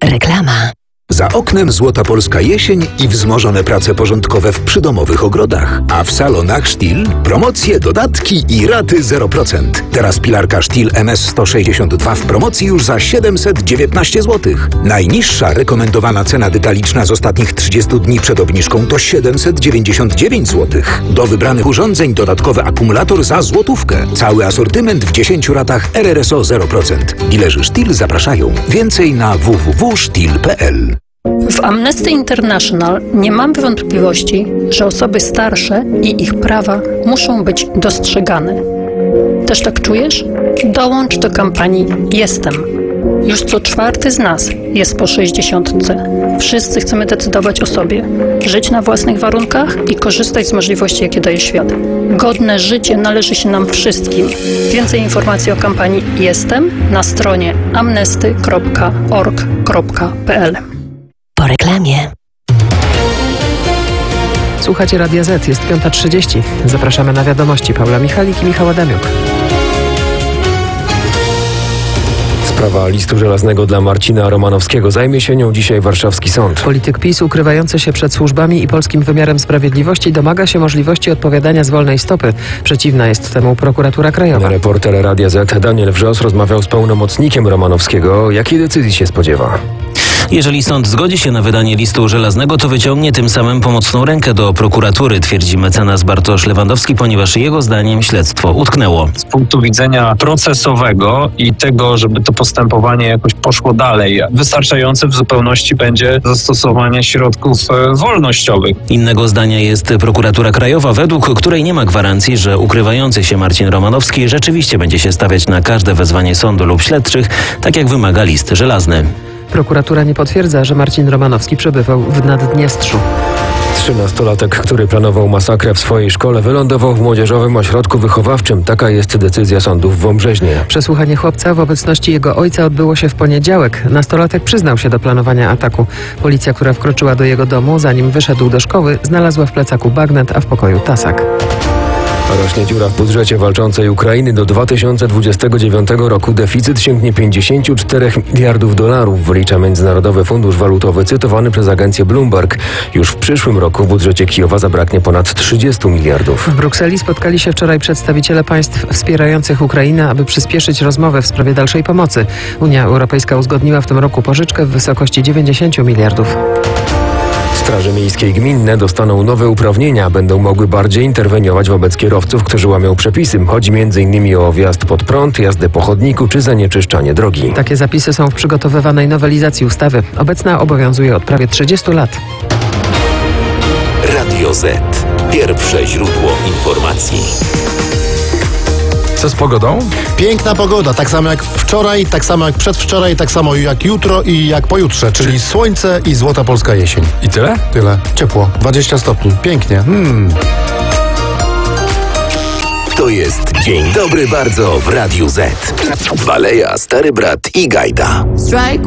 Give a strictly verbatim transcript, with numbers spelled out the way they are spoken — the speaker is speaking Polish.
Reklama. Za oknem złota polska jesień i wzmożone prace porządkowe w przydomowych ogrodach. A w salonach Stihl promocje, dodatki i raty zero procent. Teraz pilarka Stihl M S sto sześćdziesiąt dwa w promocji już za siedemset dziewiętnaście złotych. Najniższa rekomendowana cena detaliczna z ostatnich trzydziestu dni przed obniżką to siedemset dziewięćdziesiąt dziewięć złotych. Do wybranych urządzeń dodatkowy akumulator za złotówkę. Cały asortyment w dziesięciu ratach R R S O zero procent. Dilerzy Stihl zapraszają. Więcej na w w w kropka stihl kropka p l. W Amnesty International nie mamy wątpliwości, że osoby starsze i ich prawa muszą być dostrzegane. Też tak czujesz? Dołącz do kampanii Jestem. Już co czwarty z nas jest po sześćdziesiątce. Wszyscy chcemy decydować o sobie, żyć na własnych warunkach i korzystać z możliwości, jakie daje świat. Godne życie należy się nam wszystkim. Więcej informacji o kampanii Jestem na stronie amnesty kropka org kropka p l. Po reklamie. Słuchacie Radia Z, jest piąta trzydzieści. Zapraszamy na wiadomości. Paula Michalik i Michał Adamiuk. Sprawa listu żelaznego dla Marcina Romanowskiego. Zajmie się nią dzisiaj warszawski sąd. Polityk PiS ukrywający się przed służbami i polskim wymiarem sprawiedliwości domaga się możliwości odpowiadania z wolnej stopy. Przeciwna jest temu prokuratura krajowa. Reporter Radia Z Daniel Wrzos rozmawiał z pełnomocnikiem Romanowskiego. Jakiej decyzji się spodziewa? Jeżeli sąd zgodzi się na wydanie listu żelaznego, to wyciągnie tym samym pomocną rękę do prokuratury, twierdzi mecenas Bartosz Lewandowski, ponieważ jego zdaniem śledztwo utknęło. Z punktu widzenia procesowego i tego, żeby to postępowanie jakoś poszło dalej, wystarczające w zupełności będzie zastosowanie środków wolnościowych. Innego zdania jest prokuratura krajowa, według której nie ma gwarancji, że ukrywający się Marcin Romanowski rzeczywiście będzie się stawiać na każde wezwanie sądu lub śledczych, tak jak wymaga list żelazny. Prokuratura nie potwierdza, że Marcin Romanowski przebywał w Naddniestrzu. Trzynastolatek, który planował masakrę w swojej szkole, wylądował w młodzieżowym ośrodku wychowawczym. Taka jest decyzja sądu w Wąbrzeźnie. Przesłuchanie chłopca w obecności jego ojca odbyło się w poniedziałek. Nastolatek przyznał się do planowania ataku. Policja, która wkroczyła do jego domu, zanim wyszedł do szkoły, znalazła w plecaku bagnet, a w pokoju tasak. Rośnie dziura w budżecie walczącej Ukrainy. Do dwa tysiące dwudziestego dziewiątego roku deficyt sięgnie pięćdziesiąt cztery miliardów dolarów, wylicza Międzynarodowy Fundusz Walutowy, cytowany przez agencję Bloomberg. Już w przyszłym roku w budżecie Kijowa zabraknie ponad trzydziestu miliardów. W Brukseli spotkali się wczoraj przedstawiciele państw wspierających Ukrainę, aby przyspieszyć rozmowę w sprawie dalszej pomocy. Unia Europejska uzgodniła w tym roku pożyczkę w wysokości dziewięćdziesięciu miliardów. Straże miejskie i gminne dostaną nowe uprawnienia. Będą mogły bardziej interweniować wobec kierowców, którzy łamią przepisy. Chodzi między innymi o wjazd pod prąd, jazdę po chodniku czy zanieczyszczanie drogi. Takie zapisy są w przygotowywanej nowelizacji ustawy. Obecna obowiązuje od prawie trzydziestu lat. Radio Z. Pierwsze źródło informacji. Co z pogodą? Piękna pogoda, tak samo jak wczoraj, tak samo jak przedwczoraj, tak samo jak jutro i jak pojutrze, czyli Czy... słońce i złota polska jesień. I tyle? Tyle. Ciepło. dwadzieścia stopni. Pięknie. Hmm. To jest Dzień Dobry Bardzo w Radiu Z. Waleja, Stary Brat i Gajda. Strike